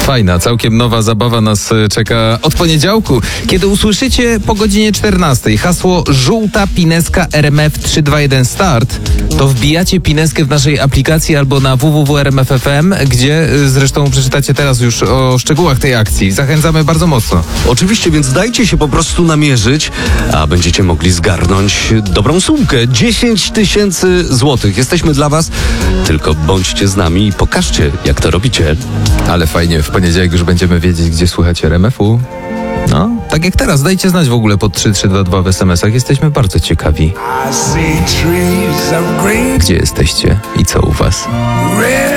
Fajna, całkiem nowa zabawa nas czeka od poniedziałku. Kiedy usłyszycie po godzinie 14 hasło żółta pineska RMF 321 start, to wbijacie pineskę w naszej aplikacji albo na www.rmf.fm, gdzie zresztą przeczytacie teraz już o szczegółach tej akcji. Zachęcamy bardzo mocno. Oczywiście, więc dajcie się po prostu namierzyć, a będziecie mogli zgarnąć dobrą sumkę. 10 000 złotych. Jesteśmy dla was, tylko bądźcie z nami i pokażcie, jak to robicie. Ale fajnie, w poniedziałek już będziemy wiedzieć, gdzie słuchać RMF-u. No, tak jak teraz, dajcie znać w ogóle pod 3322 w SMS-ach. Jesteśmy bardzo ciekawi. Gdzie jesteście i co u was?